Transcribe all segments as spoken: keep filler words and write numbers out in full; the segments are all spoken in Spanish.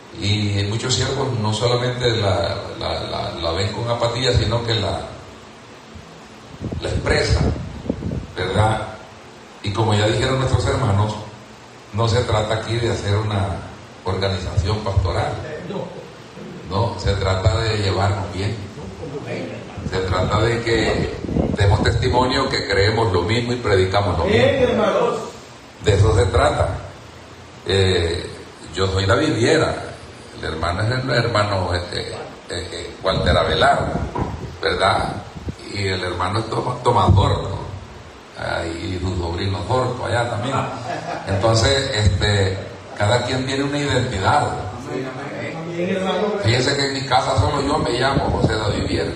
Y muchos siervos no solamente la, la, la, la ven con apatía, sino que la, la expresan, ¿verdad? Y como ya dijeron nuestros hermanos, no se trata aquí de hacer una organización pastoral, no, se trata de llevarnos bien, se trata de que demos testimonio que creemos lo mismo y predicamos lo mismo. De eso se trata. Eh, yo soy David Viera, el hermano es el hermano eh, eh, Walter Avelar, ¿verdad? Y el hermano es Tomás Horto, y su sobrino Horto allá también. Entonces, este, cada quien tiene una identidad. Fíjense que en mi casa solo yo me llamo José David Viera.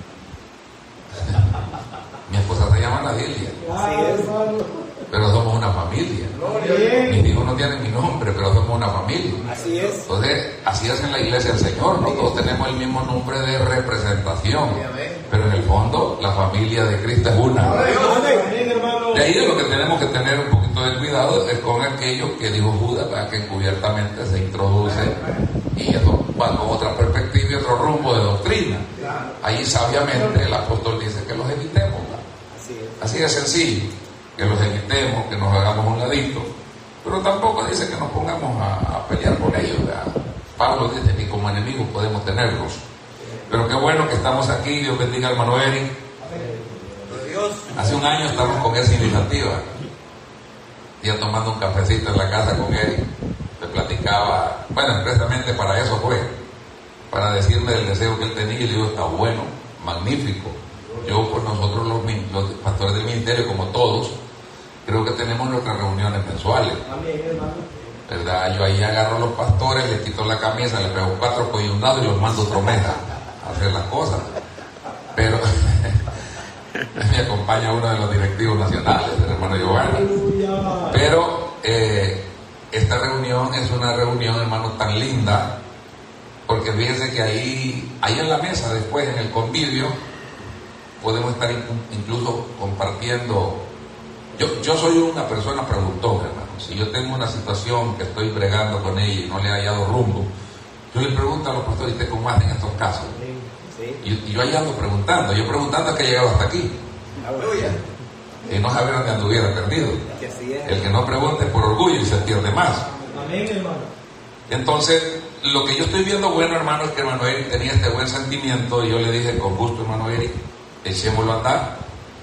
Mi esposa se llama Nadilia, pero somos una familia. Mis hijos no tienen mi nombre, pero somos una familia. Así es. Entonces, así es en la iglesia del Señor, no todos tenemos el mismo nombre de representación, pero en el fondo la familia de Cristo es una. De ahí de lo que tenemos que tener un poquito de cuidado es con aquello que dijo Judas, ¿verdad? Que encubiertamente se introduce, y eso va con otra perspectiva y otro rumbo de doctrina. Ahí sabiamente el apóstol dice que los evitemos, ¿verdad? Así de sencillo, que los evitemos, que nos hagamos un ladito, pero tampoco dice que nos pongamos a, a pelear con ellos, ¿verdad? Pablo dice que como enemigos podemos tenerlos, pero qué bueno que estamos aquí. Dios bendiga al hermano Eric. Hace un año estamos con esa iniciativa, ya tomando un cafecito en la casa con Eric, le platicaba, bueno, expresamente para eso fue, para decirme el deseo que él tenía, y le digo, está bueno, magnífico. Yo, pues nosotros los, los pastores del ministerio, como todos, creo que tenemos nuestras reuniones mensuales, ¿verdad? Yo ahí agarro a los pastores, les quito la camisa, les pego cuatro coyundados y los mando otro mes a hacer las cosas. Pero me acompaña uno de los directivos nacionales, el hermano Giovanni. Pero eh, esta reunión es una reunión, hermano, tan linda, porque fíjense que ahí, ahí en la mesa, después en el convivio, podemos estar incluso compartiendo. Yo, yo soy una persona productora, hermano. Si yo tengo una situación que estoy bregando con ella y no le he hallado rumbo, yo le pregunto a los pastores, ¿y cómo hacen estos casos? Sí. Y, y yo ahí ando preguntando, yo preguntando a que he llegado hasta aquí. Y no saber dónde anduviera perdido. El que no pregunte por orgullo y se pierde más. Amén, hermano. Entonces, lo que yo estoy viendo bueno, hermano, es que hermano Eric tenía este buen sentimiento, y yo le dije, con gusto, hermano Eric, echémoslo a andar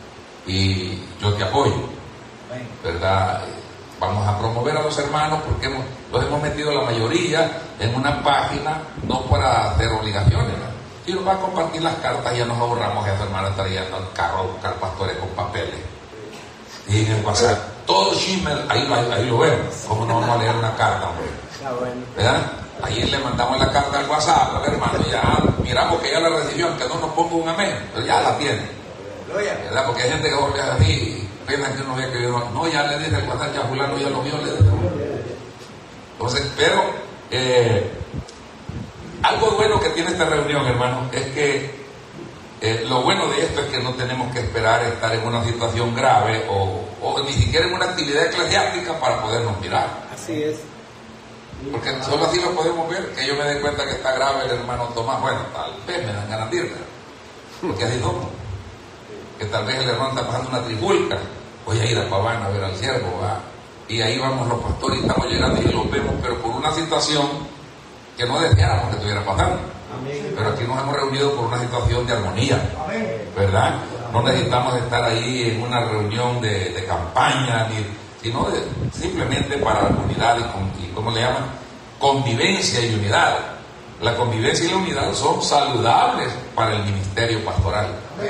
y yo te apoyo, ¿verdad? Vamos a promover a los hermanos, porque hemos, los hemos metido la mayoría en una página, no para hacer obligaciones, ¿verdad? Si nos va a compartir las cartas, ya nos ahorramos a esos hermanos estar yendo al carro a buscar pastores con papeles. Y en el WhatsApp, todo chisme, ahí, ahí, ahí lo vemos. ¿Cómo no vamos a leer una carta, hombre? ¿Verdad? Ahí le mandamos la carta al WhatsApp al hermano, ya miramos que ya la recibió, aunque no nos ponga un amén, pero ya la tiene, ¿verdad? Porque hay gente que voltea así y piensan que uno había que no, no, ya le dije al WhatsApp, ya fulano ya lo vio, le dije. Entonces, pero eh, algo bueno que tiene esta reunión, hermano, es que eh, lo bueno de esto es que no tenemos que esperar estar en una situación grave o, o ni siquiera en una actividad eclesiástica para podernos mirar. Así es. Porque solo así lo podemos ver, que yo me dé cuenta que está grave el hermano Tomás. Bueno, tal vez me dan ganas de irme, porque así somos. Que tal vez el hermano está pasando una trifulca, voy a ir a Paván a ver al siervo, ¿va? Y ahí vamos los pastores y estamos llegando y los vemos, pero por una situación que no deseáramos que estuviera pasando. Pero aquí nos hemos reunido por una situación de armonía, ¿verdad? No necesitamos estar ahí en una reunión de, de campaña, ni, sino de, simplemente para la unidad y, y, ¿cómo le llaman? Convivencia y unidad. La convivencia y la unidad son saludables para el ministerio pastoral.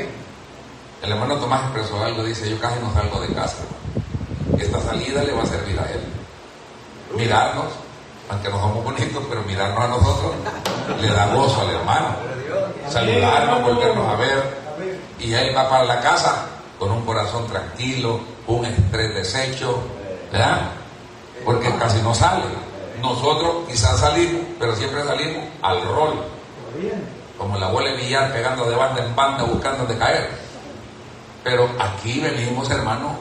El hermano Tomás expresó algo, dice, yo casi no salgo de casa. Esta salida le va a servir a él. Mirarnos, aunque no somos bonitos, pero mirarnos a nosotros le da gozo al hermano. Saludarnos, volvernos a ver, y él va para la casa con un corazón tranquilo, un estrés deshecho, ¿verdad? Porque casi no sale. Nosotros quizás salimos, pero siempre salimos al rol, como la abuela Villar pegando de banda en banda buscando de caer. Pero aquí venimos, hermano,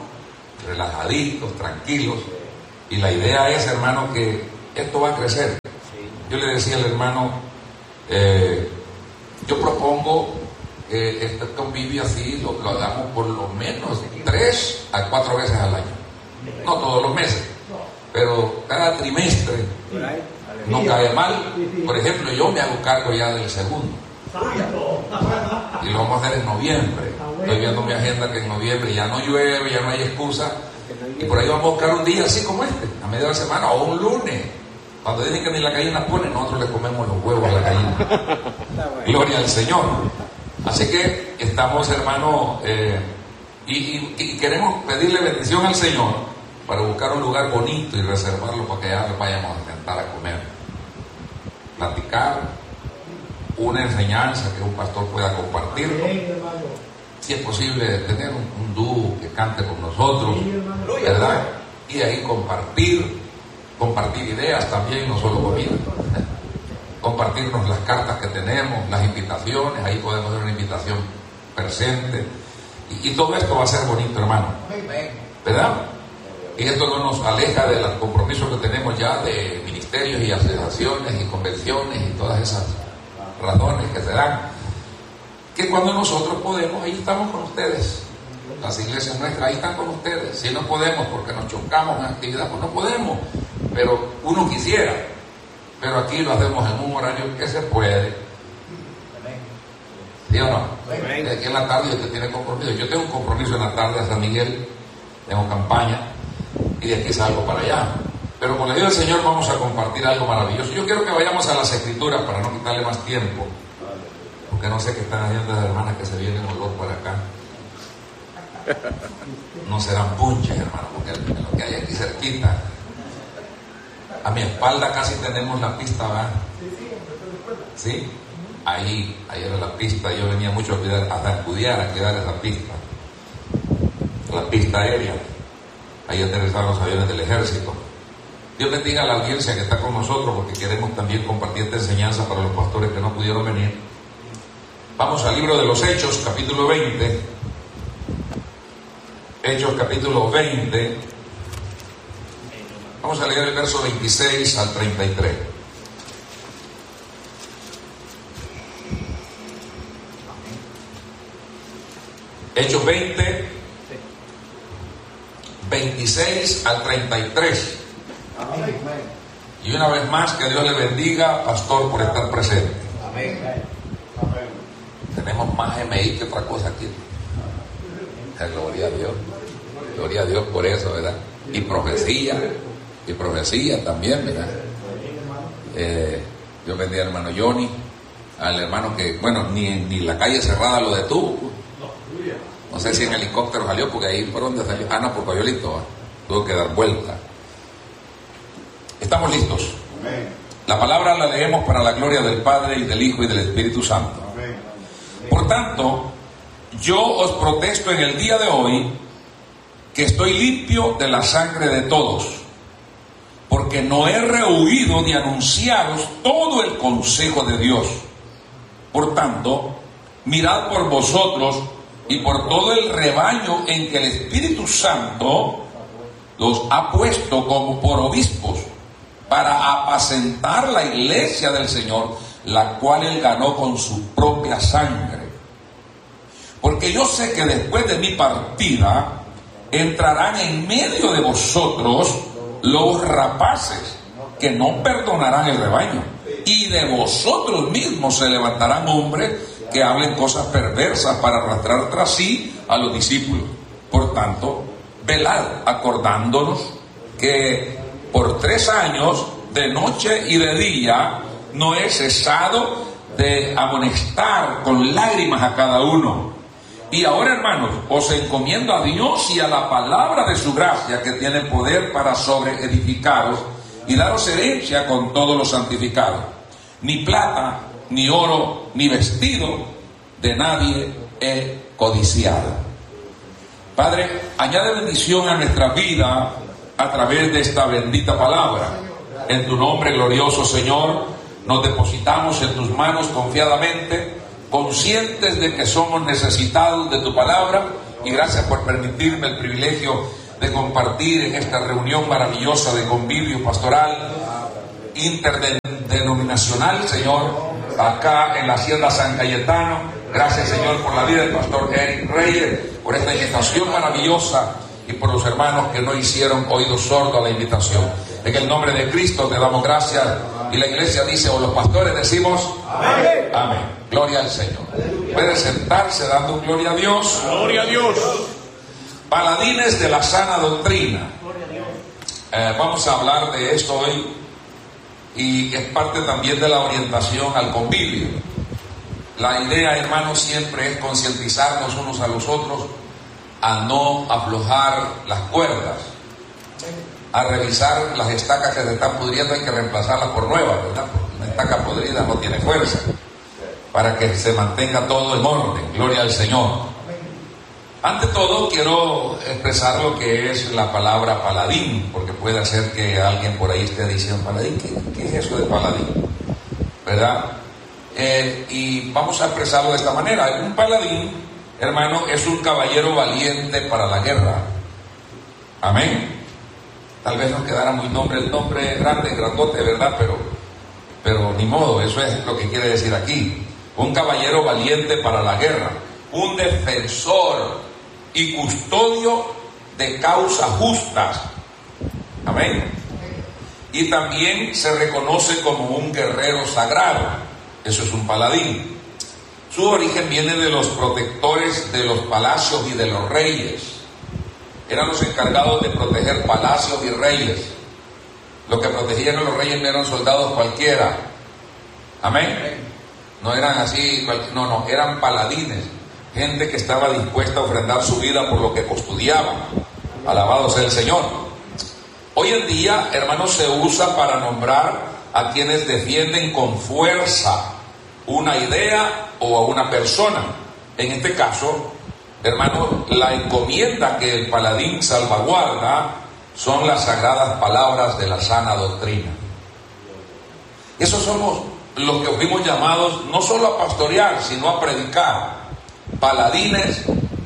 relajaditos, tranquilos, y la idea es, hermano, que esto va a crecer. yo le decía al hermano, eh, yo propongo que este convivio así lo, lo hagamos por lo menos tres a cuatro veces al año. No todos los meses, pero cada trimestre. No cae mal. Por ejemplo, yo me hago cargo ya del segundo. Y lo vamos a hacer en noviembre. Estoy viendo mi agenda que en noviembre ya no llueve, ya no hay excusa. Y por ahí vamos a buscar un día así como este, a media de la semana o un lunes. Cuando dicen que ni la gallina pone, nosotros le comemos los huevos a la gallina. Gloria al Señor. Así que estamos, hermanos, eh, y, y, y queremos pedirle bendición al Señor para buscar un lugar bonito y reservarlo para que ya vayamos a sentar a comer, platicar, una enseñanza que un pastor pueda compartir. Si es posible, tener un, un dúo que cante con nosotros, ¿verdad? Y ahí compartir, compartir ideas también, no solo comida. Compartirnos las cartas que tenemos, las invitaciones, ahí podemos dar una invitación presente. Y, y todo esto va a ser bonito, hermano, ¿verdad? Y esto no nos aleja de los compromisos que tenemos ya de ministerios y asociaciones y convenciones y todas esas razones que se dan. Que cuando nosotros podemos, ahí estamos con ustedes. Las iglesias nuestras ahí están con ustedes. Si no podemos porque nos chocamos en actividad, pues no podemos. Pero uno quisiera. Pero aquí lo hacemos en un horario que se puede. ¿Sí o no? Y aquí en la tarde usted tiene compromiso. Yo tengo un compromiso en la tarde a San Miguel. Tengo campaña. Y de aquí salgo para allá. Pero con la ayuda del Señor vamos a compartir algo maravilloso. Yo quiero que vayamos a las Escrituras para no quitarle más tiempo, porque no sé qué están haciendo las hermanas que se vienen olor por acá. No serán punches, hermano, porque lo que hay aquí cerquita. A mi espalda casi tenemos la pista, ¿verdad? ¿Sí? Ahí, ahí era la pista. Yo venía mucho a cuidar, hasta estudiar, a cuidar esa pista. La pista aérea. Ahí aterrizaron los aviones del ejército. Dios bendiga a la audiencia que está con nosotros, porque queremos también compartir esta enseñanza para los pastores que no pudieron venir. Vamos al libro de los Hechos, capítulo veinte. Hechos, capítulo veinte. Vamos a leer el verso veintiséis al treinta y tres. Hechos veinte, veintiséis al treinta y tres. Amén. Y una vez más, que Dios le bendiga, pastor, por estar presente. Amén. Amén. Tenemos más M I que otra cosa aquí. Gloria a Dios. Gloria a Dios por eso, ¿verdad? Y profecía. Y profecía también, ¿verdad? Eh, Dios bendiga al hermano Johnny, al hermano que, bueno, ni, ni la calle cerrada lo detuvo. No sé si en helicóptero salió, porque ahí por donde salió. Ah, no, por Payolito, ¿eh? Tuvo que dar vuelta. Estamos listos. Amén. La palabra la leemos para la gloria del Padre y del Hijo y del Espíritu Santo. Amén. Por tanto, yo os protesto en el día de hoy que estoy limpio de la sangre de todos, porque no he rehuido de anunciaros todo el consejo de Dios. Por tanto, mirad por vosotros y por todo el rebaño en que el Espíritu Santo los ha puesto como por obispos, para apacentar la iglesia del Señor, la cual Él ganó con su propia sangre. Porque yo sé que después de mi partida entrarán en medio de vosotros los rapaces, que no perdonarán el rebaño, y de vosotros mismos se levantarán hombres que hablen cosas perversas para arrastrar tras sí a los discípulos. Por tanto, velad, acordándonos que por tres años, de noche y de día, no he cesado de amonestar con lágrimas a cada uno. Y ahora, hermanos, os encomiendo a Dios y a la palabra de su gracia, que tiene poder para sobreedificaros y daros herencia con todos los santificados. Ni plata, ni oro, ni vestido de nadie he codiciado. Padre, añade bendición a nuestra vida a través de esta bendita palabra. En tu nombre glorioso, Señor, nos depositamos en tus manos confiadamente, conscientes de que somos necesitados de tu palabra, y gracias por permitirme el privilegio de compartir en esta reunión maravillosa de convivio pastoral. interdenominacional, Señor, acá en la Hacienda San Cayetano. Gracias, Señor, por la vida del pastor Eric Reyes, por esta invitación maravillosa y por los hermanos que no hicieron oído sordo a la invitación. En el nombre de Cristo te damos gracias. Y la iglesia dice, o los pastores decimos, amén. Amén. Gloria al Señor. Puede sentarse dando un gloria a Dios. Gloria a Dios. Paladines de la sana doctrina. Eh, vamos a hablar de esto hoy, y es parte también de la orientación al convivio. La idea, hermanos, siempre es concientizarnos unos a los otros a no aflojar las cuerdas, a revisar las estacas que se están pudriendo. Hay que reemplazarlas por nuevas, ¿verdad? Porque una estaca podrida no tiene fuerza, para que se mantenga todo en orden. Gloria al Señor. Ante todo, quiero expresar lo que es la palabra paladín, porque puede ser que alguien por ahí esté diciendo, paladín, ¿qué, qué es eso de paladín? ¿Verdad? Eh, y vamos a expresarlo de esta manera. Un paladín, hermano, es un caballero valiente para la guerra. Amén. Tal vez nos quedara muy nombre, el nombre grande, grandote, ¿verdad? Pero, pero ni modo, eso es lo que quiere decir aquí. Un caballero valiente para la guerra, un defensor y custodio de causas justas. Amén. Y también se reconoce como un guerrero sagrado. Eso es un paladín. Su origen viene de los protectores de los palacios y de los reyes. Eran los encargados de proteger palacios y reyes. Los que protegían a los reyes no eran soldados cualquiera. Amén. No eran así, no, no, eran paladines. Gente que estaba dispuesta a ofrendar su vida por lo que custodiaban. Alabado sea el Señor. Hoy en día, hermanos, se usa para nombrar a quienes defienden con fuerza una idea o a una persona. En este caso, hermanos, la encomienda que el paladín salvaguarda son las sagradas palabras de la sana doctrina. Esos somos los que fuimos llamados no solo a pastorear, sino a predicar. Paladines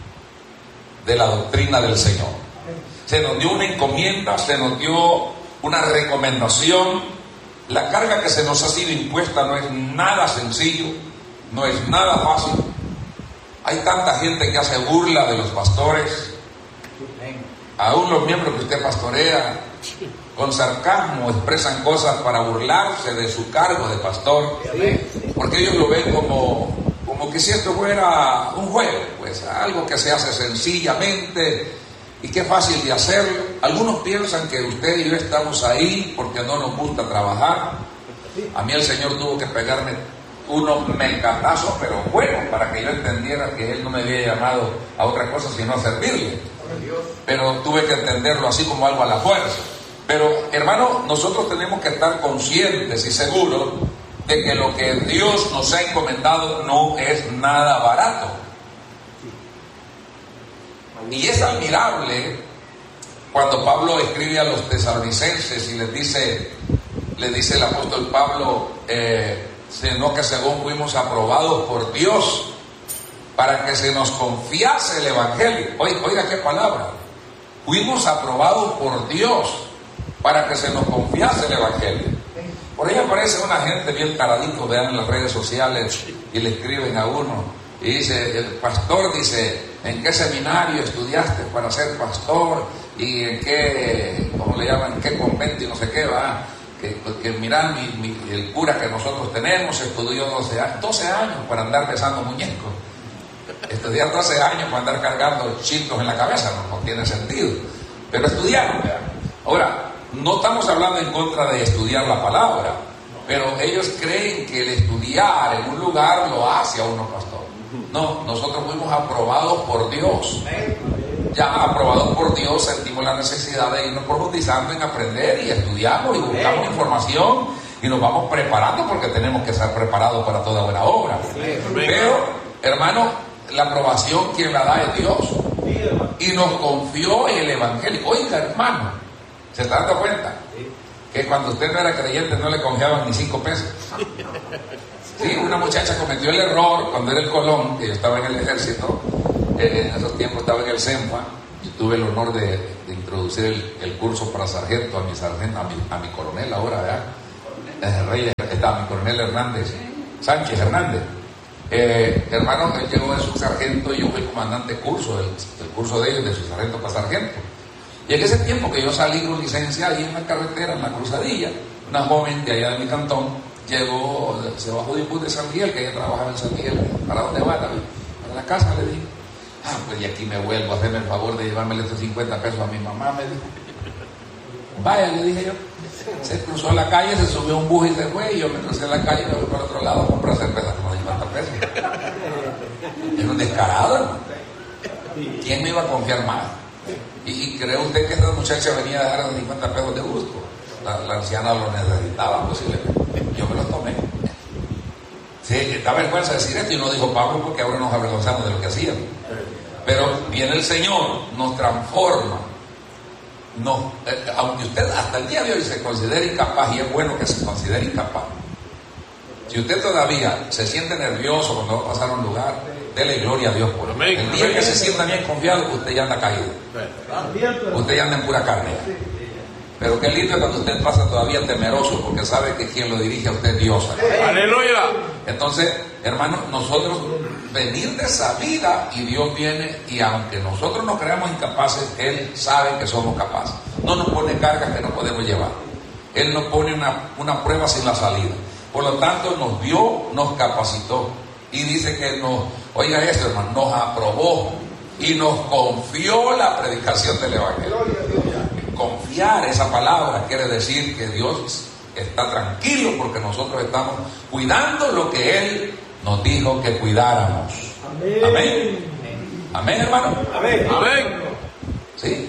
de la doctrina del Señor. Se nos dio una encomienda, se nos dio una recomendación. La carga que se nos ha sido impuesta no es nada sencillo, no es nada fácil. Hay tanta gente que hace burla de los pastores, aún los miembros que usted pastorea, con sarcasmo expresan cosas para burlarse de su cargo de pastor, porque ellos lo ven como como que si esto fuera un juego, pues algo que se hace sencillamente y que es fácil de hacerlo. Algunos piensan que usted y yo estamos ahí porque no nos gusta trabajar. A mí el Señor tuvo que pegarme unos megatazos, pero bueno, para que yo entendiera que Él no me había llamado a otra cosa sino a servirle. Pero tuve que entenderlo así como algo a la fuerza. Pero, hermano, nosotros tenemos que estar conscientes y seguros de que lo que Dios nos ha encomendado no es nada barato. Y es admirable cuando Pablo escribe a los tesalonicenses y les dice, les dice el apóstol Pablo, eh, sino que según fuimos aprobados por Dios para que se nos confiase el evangelio. Oiga, oiga qué palabra. Fuimos aprobados por Dios para que se nos confiase el evangelio. Por ahí aparece una gente bien taradito, vean en las redes sociales, y le escriben a uno, y dice, el pastor dice, ¿en qué seminario estudiaste para ser pastor? Y en qué, ¿cómo le llaman? ¿En qué convento? Y no sé qué, va. Que, que mirá, mi, mi, el cura que nosotros tenemos estudió doce años, doce años para andar besando muñecos. Estudiar doce años para andar cargando chintos en la cabeza, no, no tiene sentido. Pero estudiaron, ¿verdad? Ahora, no estamos hablando en contra de estudiar la palabra, pero ellos creen que el estudiar en un lugar lo hace a uno pastor. No, nosotros fuimos aprobados por Dios. Ya aprobados por Dios, sentimos la necesidad de irnos profundizando en aprender y estudiamos y buscamos información y nos vamos preparando porque tenemos que estar preparados para toda buena obra. Pero, hermano, la aprobación quien la da es Dios y nos confió en el evangelio. Oiga, hermano, ¿se está dando cuenta? Que cuando usted no era creyente no le confiaban ni cinco pesos. Sí, una muchacha cometió el error cuando era el Colón, que yo estaba en el ejército, eh, en esos tiempos estaba en el SEMPA, y tuve el honor de, de introducir el, el curso para sargento a mi sargento, a mi, a mi coronel ahora, ¿verdad? el rey está mi coronel Hernández, Sánchez Hernández. Eh, hermano, él llegó de su sargento y yo fui comandante curso, del, del curso de ellos, de su sargento para sargento. Y en ese tiempo que yo salí con licencia ahí en la carretera, en la cruzadilla, una joven de allá de mi cantón llegó, se bajó de un bus de San Miguel, que ella trabajaba en San Miguel. ¿Para dónde va, David? Para la casa, le dije. Ah, pues y aquí me vuelvo a hacerme el favor de llevarme estos cincuenta pesos a mi mamá, me dijo. Vaya, le dije yo. Se cruzó la calle, se subió a un bus y se fue, y yo me crucé la calle y me voy para otro lado a comprar cerveza como cincuenta pesos. Era un descarado, hermano. ¿Quién me iba a confiar más? ¿Y, y cree usted que esta muchacha venía a dejar cincuenta pesos de gusto? La, la anciana lo necesitaba posiblemente. Yo me los tomé. Sí, da vergüenza decir esto y no dijo Pablo porque ahora nos avergonzamos de lo que hacíamos. Pero viene el Señor, nos transforma. No, eh, aunque usted hasta el día de hoy se considere incapaz, y es bueno que se considere incapaz, si usted todavía se siente nervioso cuando va a pasar a un lugar, dele gloria a Dios por él. El día que se sienta bien confiado, usted ya anda caído, usted ya anda en pura carne. Pero qué lindo cuando usted pasa todavía temeroso, porque sabe que quien lo dirige a usted es Dios. ¡Aleluya! Entonces, hermanos, nosotros venir de esa vida y Dios viene, y aunque nosotros nos creamos incapaces, Él sabe que somos capaces. No nos pone cargas que no podemos llevar. Él nos pone una, una prueba sin la salida. Por lo tanto, nos vio, nos capacitó. Y dice que nos, oiga esto, hermano, nos aprobó y nos confió la predicación del Evangelio. Confiar, esa palabra quiere decir que Dios está tranquilo porque nosotros estamos cuidando lo que Él nos dijo que cuidáramos. Amén. Amén, Amén hermano. Amén. Amén. Sí.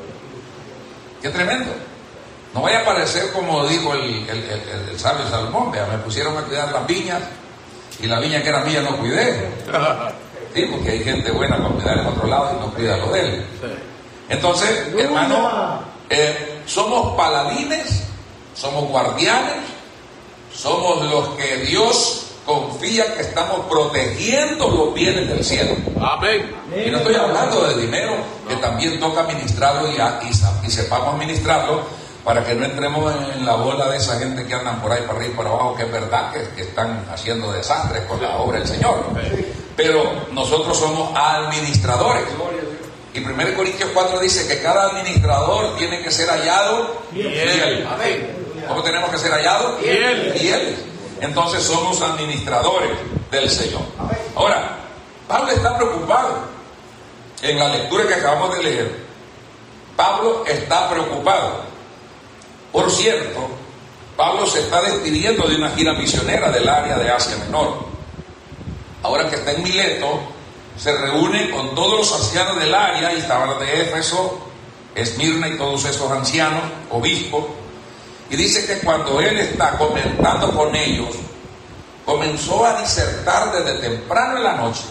Qué tremendo. No vaya a parecer como dijo el, el, el, el sabio Salomón. Vea, me pusieron a cuidar las viñas y la viña que era mía no cuidé. Sí, porque hay gente buena para cuidar en otro lado y no cuida lo de él. Entonces, hermano, eh, somos paladines, somos guardianes, somos los que Dios confía que estamos protegiendo los bienes del cielo. Amén. Y no estoy hablando de dinero, que también toca administrarlo y, y, y sepamos administrarlo, para que no entremos en la bola de esa gente que andan por ahí para arriba y para abajo, que es verdad que, que están haciendo desastres con la obra del Señor. Pero nosotros somos administradores. Y primero Corintios cuatro dice que cada administrador tiene que ser hallado fiel. ¿Cómo tenemos que ser hallados? Fieles. Entonces somos administradores del Señor. Ahora, Pablo está preocupado. En la lectura que acabamos de leer, Pablo está preocupado. Por cierto, Pablo se está despidiendo de una gira misionera del área de Asia Menor. Ahora que está en Mileto, se reúne con todos los ancianos del área, y estaban los de Éfeso, Esmirna y todos esos ancianos, obispos, y dice que cuando él está comentando con ellos, comenzó a disertar desde temprano en la noche.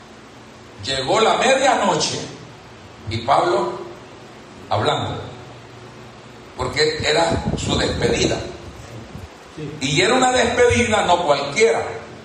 Llegó la medianoche y Pablo hablando, porque era su despedida. Y era una despedida no cualquiera.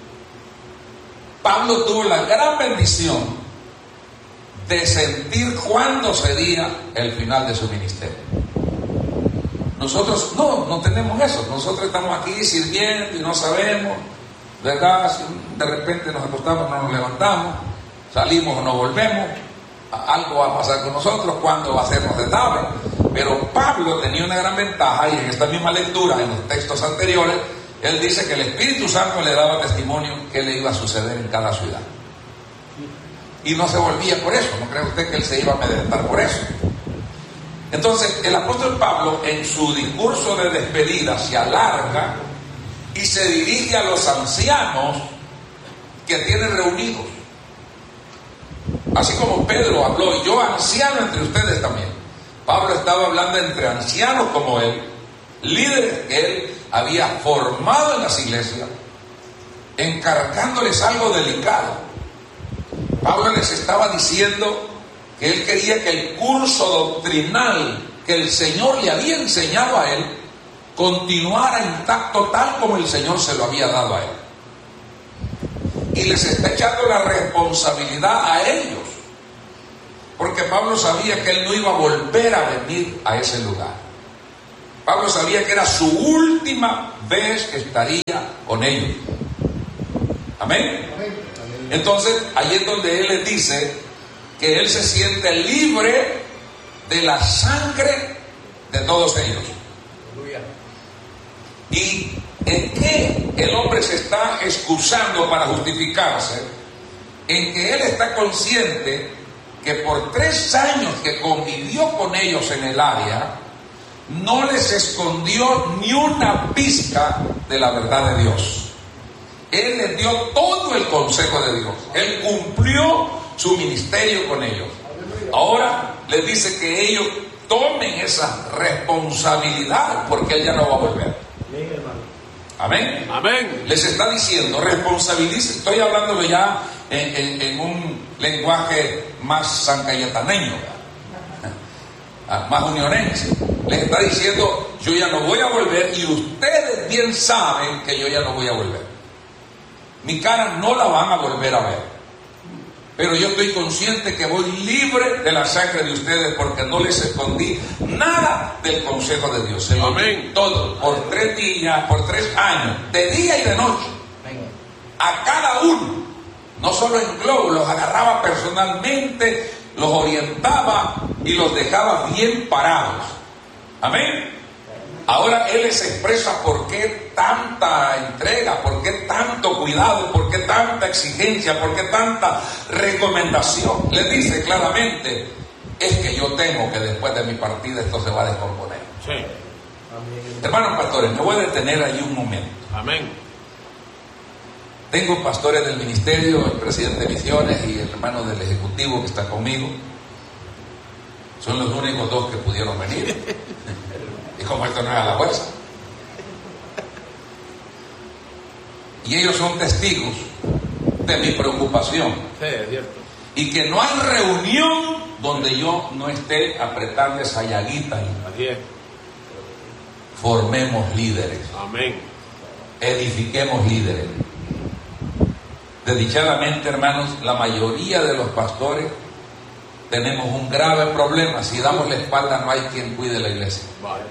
Pablo tuvo la gran bendición de sentir cuándo sería el final de su ministerio. Nosotros no, no tenemos eso. Nosotros estamos aquí sirviendo y no sabemos, ¿verdad? Si de repente nos acostamos, no nos levantamos, salimos o no volvemos, algo va a pasar con nosotros, cuándo va a hacernos de tarde. Pero Pablo tenía una gran ventaja, y en esta misma lectura, en los textos anteriores, él dice que el Espíritu Santo le daba testimonio que le iba a suceder en cada ciudad. Y no se volvía por eso. ¿No cree usted que él se iba a amedrentar por eso? Entonces, el apóstol Pablo, en su discurso de despedida, se alarga y se dirige a los ancianos que tiene reunidos. Así como Pedro habló, y yo anciano entre ustedes también. Pablo estaba hablando entre ancianos como él, líderes que él había formado en las iglesias, encargándoles algo delicado. Pablo les estaba diciendo que él quería que el curso doctrinal que el Señor le había enseñado a él continuara intacto tal como el Señor se lo había dado a él. Y les está echando la responsabilidad a ellos, porque Pablo sabía que él no iba a volver a venir a ese lugar. Pablo sabía que era su última vez estaría con ellos. Amén. Entonces, ahí es donde Él les dice que Él se siente libre de la sangre de todos ellos. ¿Y en qué el hombre se está excusando para justificarse? En que él está consciente que por tres años que convivió con ellos en el área, no les escondió ni una pizca de la verdad de Dios. Él les dio todo el consejo de Dios. Él cumplió su ministerio con ellos. Ahora les dice que ellos tomen esa responsabilidad, porque Él ya no va a volver. Amén. Amén. Les está diciendo, responsabilicen. Estoy hablándolo ya en, en, en un lenguaje más sancayetaneño, más unionense. Les está diciendo, yo ya no voy a volver, y ustedes bien saben que yo ya no voy a volver. Mi cara no la van a volver a ver. Pero yo estoy consciente que voy libre de la sangre de ustedes, porque no les escondí nada del consejo de Dios. Se lo di todo, por tres días, por tres años, de día y de noche. A cada uno, no solo en globo, los agarraba personalmente, los orientaba y los dejaba bien parados. Amén. Ahora Él les expresa por qué tanta entrega, por qué tanto cuidado, por qué tanta exigencia, por qué tanta recomendación. Les dice claramente, es que yo temo que después de mi partida esto se va a descomponer. Sí. Hermanos pastores, me voy a detener ahí un momento. Amén. Tengo pastores del ministerio, el presidente de misiones y el hermano del ejecutivo que está conmigo. Son los únicos dos que pudieron venir. Y como esto no es a la fuerza. Y ellos son testigos de mi preocupación. Sí, es cierto. Y que no hay reunión donde yo no esté apretando esa llaguita. Así es. Formemos líderes. Amén. Edifiquemos líderes. Desdichadamente, hermanos, la mayoría de los pastores tenemos un grave problema. Si damos la espalda, no hay quien cuide la iglesia. Vale.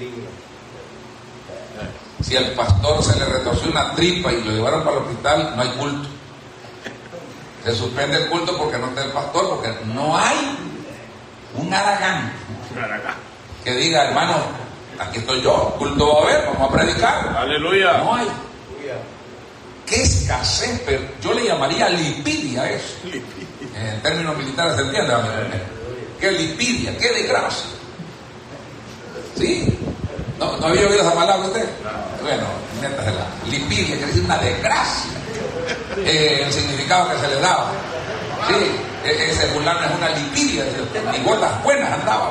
Si al pastor se le retorció una tripa y lo llevaron para el hospital, no hay culto. Se suspende el culto porque no está el pastor, porque no hay un aragán que diga, hermano, aquí estoy yo, culto va a haber, vamos a predicar. Aleluya. No hay. Qué escasez, pero yo le llamaría lipidia a eso. En términos militares se entiende. Qué lipidia, qué desgracia. ¿Sí? ¿No, ¿No había oído esa palabra usted? Bueno, métasela. Lipidia quiere decir una desgracia. Eh, el significado que se le daba. Sí, ese fulano es una lipidia. Ni botas buenas andaba.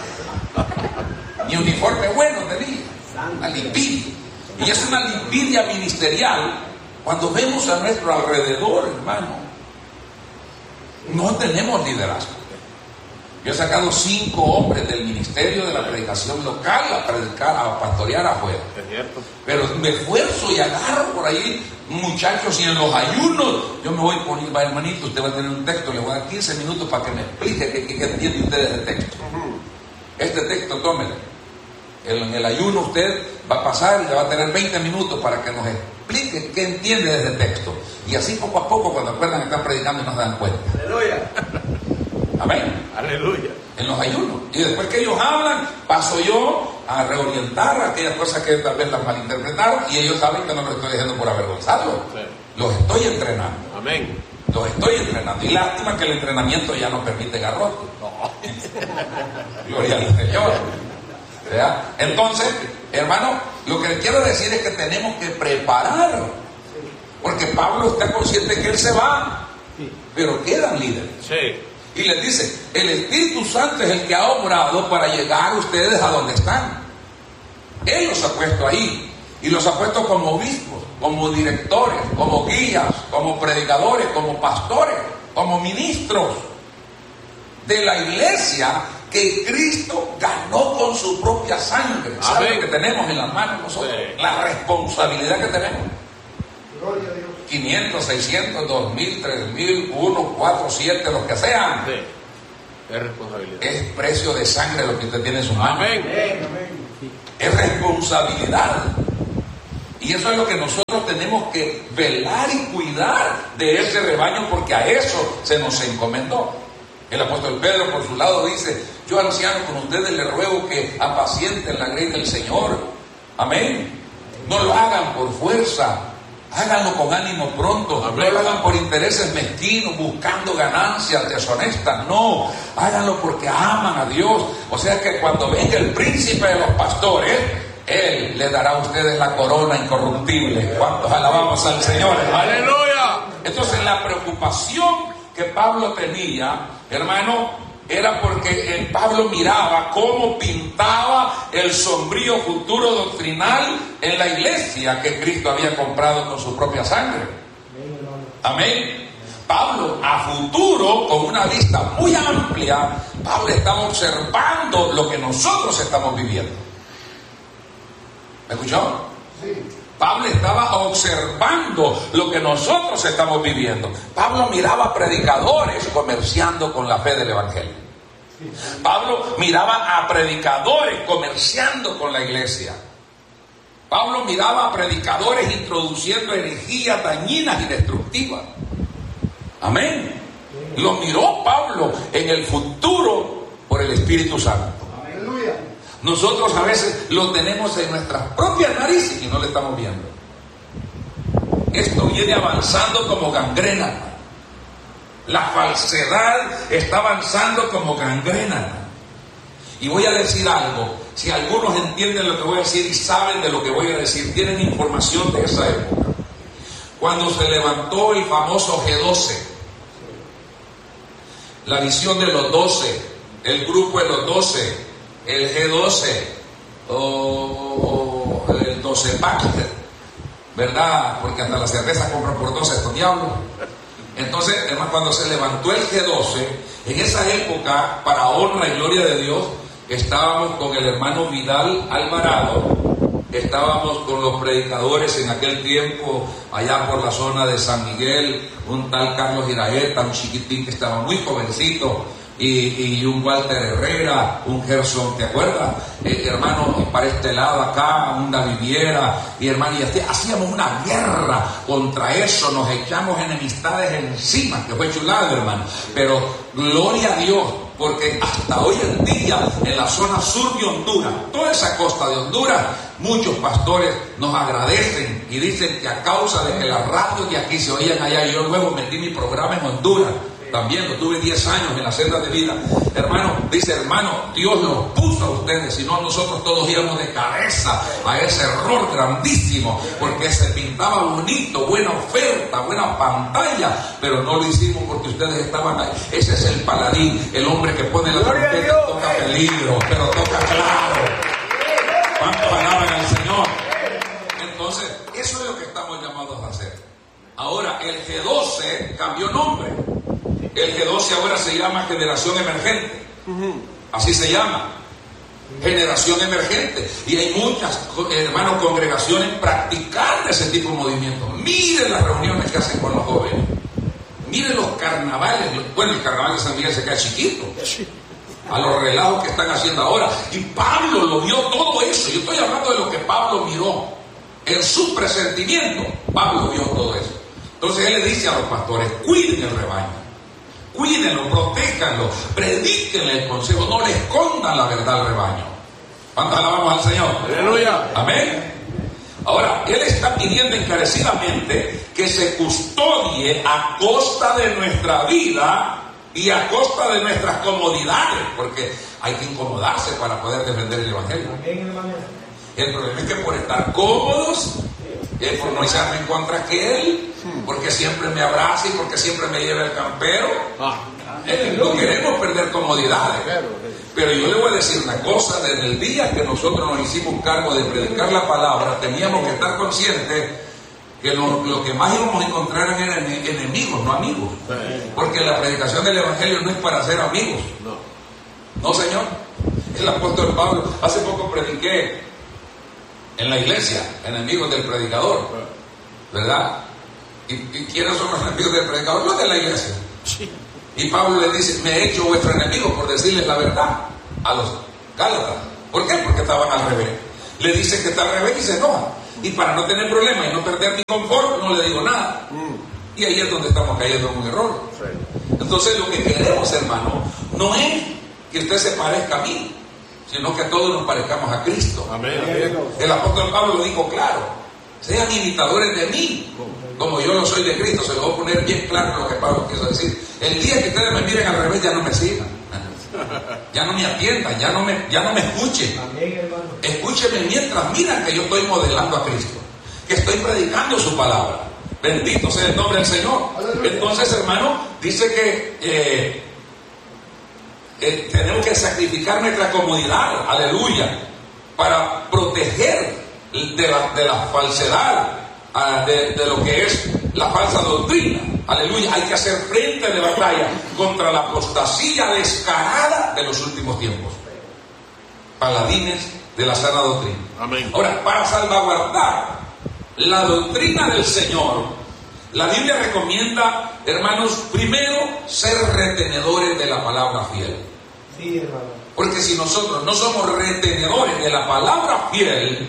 Ni uniforme bueno tenía. Una lipidia. Y es una lipidia ministerial. Cuando vemos a nuestro alrededor, hermano, no tenemos liderazgo. Yo he sacado cinco hombres del ministerio de la predicación local a predicar, a pastorear afuera. Es cierto. Pero me esfuerzo y agarro por ahí muchachos, y en los ayunos yo me voy por ir, va hermanito, usted va a tener un texto, le voy a dar quince minutos para que me explique qué, qué, qué entiende usted de ese texto. Uh-huh. Este texto, tómelo. En el ayuno usted va a pasar y le va a tener veinte minutos para que nos explique qué entiende de ese texto. Y así poco a poco, cuando acuerdan que están predicando, y nos dan cuenta. Aleluya. Amén. Aleluya. En los ayunos. Y después que ellos hablan, paso yo a reorientar aquellas cosas que tal vez las malinterpretaron, y ellos saben que no los estoy diciendo por avergonzarlos. Sí. Los estoy entrenando. Amén. Los estoy entrenando. Y lástima que el entrenamiento ya no permite garrote. No. Gloria al Señor. ¿Verdad? Entonces, hermano, lo que quiero decir es que tenemos que preparar. Porque Pablo está consciente que él se va, pero quedan líderes. Sí. Y les dice, el Espíritu Santo es el que ha obrado para llegar ustedes a donde están. Él los ha puesto ahí. Y los ha puesto como obispos, como directores, como guías, como predicadores, como pastores, como ministros de la iglesia que Cristo ganó con su propia sangre. ¿Saben que tenemos en las manos nosotros? Sí. La responsabilidad que tenemos. Gloria a Dios. quinientos, seiscientos, dos mil, tres mil, uno, cuatro, siete, los que sean. Sí. Es responsabilidad. Es precio de sangre lo que usted tiene en sus manos. Amén. Es responsabilidad. Y eso es lo que nosotros tenemos que velar y cuidar de ese rebaño, porque a eso se nos encomendó. El apóstol Pedro, por su lado, dice: yo, anciano, con ustedes les ruego que apacienten la grey del Señor. Amén. No lo hagan por fuerza, háganlo con ánimo pronto. Amén. No lo hagan por intereses mezquinos, buscando ganancias deshonestas. No, háganlo porque aman a Dios. O sea que cuando venga el príncipe de los pastores, Él le dará a ustedes la corona incorruptible. ¿Cuántos alabamos al Señor? ¡Aleluya! Entonces, la preocupación que Pablo tenía, hermano, era porque el Pablo miraba cómo pintaba el sombrío futuro doctrinal en la iglesia que Cristo había comprado con su propia sangre. Amén. Pablo, a futuro, con una vista muy amplia, Pablo estaba observando lo que nosotros estamos viviendo. ¿Me escuchó? Sí. Pablo estaba observando lo que nosotros estamos viviendo. Pablo miraba predicadores comerciando con la fe del Evangelio. Pablo miraba a predicadores comerciando con la iglesia. Pablo miraba a predicadores introduciendo herejías dañinas y destructivas. Amén. Lo miró Pablo en el futuro por el Espíritu Santo. Nosotros a veces lo tenemos en nuestras propias narices y no lo estamos viendo. Esto viene avanzando como gangrena. La falsedad está avanzando como gangrena. Y voy a decir algo. Si algunos entienden lo que voy a decir y saben de lo que voy a decir, tienen información de esa época. Cuando se levantó el famoso G doce, la visión de los doce, el grupo de los doce, el G doce o, o el doce pack, ¿verdad? Porque hasta la cerveza compran por doce estos diablos. Entonces, además, cuando se levantó el G doce, en esa época, para honra y gloria de Dios, estábamos con el hermano Vidal Alvarado, estábamos con los predicadores en aquel tiempo, allá por la zona de San Miguel, un tal Carlos Iraeta, un chiquitín que estaba muy jovencito, Y, y un Walter Herrera, un Gerson, ¿te acuerdas? Eh, hermano, para este lado acá, un David Viera, y hermano, y así, hacíamos una guerra contra eso, nos echamos enemistades encima, que fue chulado, hermano. Pero gloria a Dios, porque hasta hoy en día, en la zona sur de Honduras, toda esa costa de Honduras, muchos pastores nos agradecen y dicen que a causa de que las radios de aquí se oían allá, yo luego metí mi programa en Honduras. También lo tuve diez años en la senda de vida. Hermano, dice hermano, Dios los puso a ustedes, si no nosotros todos íbamos de cabeza a ese error grandísimo, porque se pintaba bonito, buena oferta, buena pantalla, pero no lo hicimos porque ustedes estaban ahí. Ese es el paladín, el hombre que pone la trompeta, toca peligro, pero toca claro. ¿Cuántos alaban al Señor? Entonces, eso es lo que estamos llamados a hacer. Ahora, el G doce cambió nombre. El G doce ahora se llama Generación Emergente. Así se llama. Generación Emergente. Y hay muchas, hermanos, congregaciones practicando ese tipo de movimientos. Miren las reuniones que hacen con los jóvenes. Miren los carnavales. Bueno, el carnaval de San Miguel se queda chiquito a los relajos que están haciendo ahora. Y Pablo lo vio todo eso. Yo estoy hablando de lo que Pablo miró. En su presentimiento, Pablo vio todo eso. Entonces él le dice a los pastores: cuiden el rebaño. Cuídenlo, protéjanlo, predíquenle el consejo, no le escondan la verdad al rebaño. ¿Cuántos alabamos al Señor? Aleluya. Amén. Ahora, Él está pidiendo encarecidamente que se custodie a costa de nuestra vida y a costa de nuestras comodidades, porque hay que incomodarse para poder defender el Evangelio. El problema es que por estar cómodos, eh, por no echarme en contra que Él, porque siempre me abraza y porque siempre me lleva el campero, eh, no queremos perder comodidades. Pero yo le voy a decir una cosa: desde el día que nosotros nos hicimos cargo de predicar la palabra, teníamos que estar conscientes que lo, lo que más íbamos a encontrar eran enemigos, no amigos. Porque la predicación del Evangelio no es para ser amigos. No, Señor. El apóstol Pablo, hace poco prediqué en la iglesia, enemigos del predicador, ¿verdad? ¿Y, y quiénes son los enemigos del predicador? Los de la iglesia. Y Pablo le dice: me he hecho vuestro enemigo por decirles la verdad a los Gálatas. ¿Por qué? Porque estaban al revés. Le dice que está al revés y se enoja. Y para no tener problemas y no perder mi confort, no le digo nada. Y ahí es donde estamos cayendo en un error. Entonces lo que queremos, hermano, no es que usted se parezca a mí, sino que todos nos parezcamos a Cristo. Amén, amén. El apóstol Pablo lo dijo claro: sean imitadores de mí, como yo lo soy de Cristo. Se lo voy a poner bien claro lo que Pablo quiso decir. El día que ustedes me miren al revés, ya no me sigan, ya no me atiendan, ya no me, ya no me escuchen. Escúchenme mientras miran que yo estoy modelando a Cristo, que estoy predicando su palabra. Bendito sea el nombre del Señor. Entonces, hermano, dice que eh, eh, tenemos que sacrificar nuestra comodidad, aleluya, para proteger de la, de la falsedad, de, de lo que es la falsa doctrina, aleluya. Hay que hacer frente de batalla contra la apostasía descarada de los últimos tiempos, paladines de la sana doctrina. Amén. Ahora, para salvaguardar la doctrina del Señor, la Biblia recomienda, hermanos, primero ser retenedores de la palabra fiel. Sí, hermano. Porque si nosotros no somos retenedores de la palabra fiel,